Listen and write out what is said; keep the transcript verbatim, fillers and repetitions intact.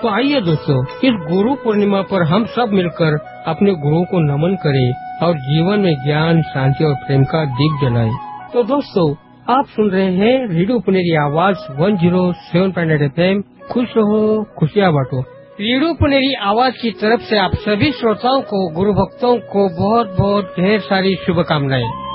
तो आइए दोस्तों, इस गुरु पूर्णिमा पर हम सब मिलकर अपने गुरुओं को नमन करें और जीवन में ज्ञान, शांति और प्रेम का दीप जलाएं। तो दोस्तों, आप सुन रहे हैं रेडियो पुनेरी आवाज एक सौ सात पॉइंट आठ एफ एम। खुश रहो, खुशियाँ बांटो। रेडियो पुनेरी आवाज की तरफ से आप सभी श्रोताओं को, गुरु भक्तों को बहुत बहुत ढेर सारी शुभकामनाएं।